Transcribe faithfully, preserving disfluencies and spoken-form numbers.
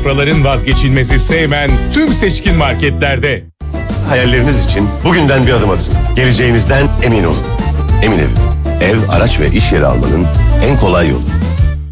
Sofraların vazgeçilmezi Seymen tüm seçkin marketlerde. Hayalleriniz için bugünden bir adım atın. Geleceğinizden emin olun. Emin Ev. Ev, araç ve iş yeri almanın en kolay yolu.